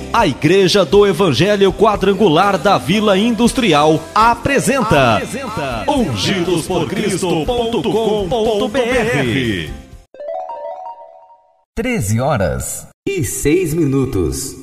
A Igreja do Evangelho Quadrangular da Vila Industrial apresenta ungidosporcristo.com.br. 13h06.